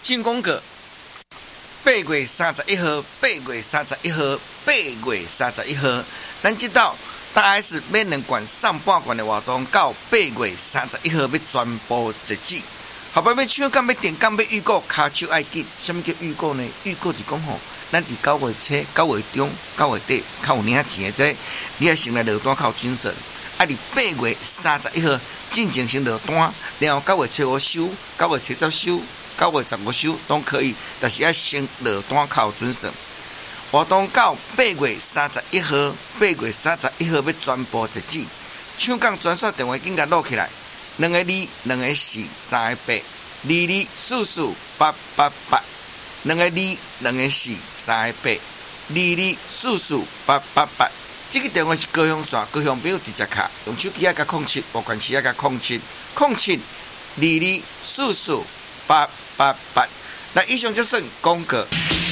进攻个8月31号，8月31号，8月31号，咱知道大概是免两冠上半冠的活动到8月31号要全部截止。后摆要抢杆要电杆要预购，骹手爱紧。什么叫预购呢？预购是讲吼，咱伫9月初、9月中、9月底，较有领钱的这，你要先来落单较有精神。啊，伫8月31号进前先落单，然后9月初5收，9月初10收，9月15收都可以，但是要先落单较有准绳。活动到8月31号，8月31号要全部截止。抢杠专线电话紧甲录起来，2个2、2个4、3个8、2244 888，2个2、2个4、3个8、2244 888。这个电话是高雄线，高雄朋友直接卡，用手机啊加07，无关系啊加07 07 2244 888。那以上就算广告。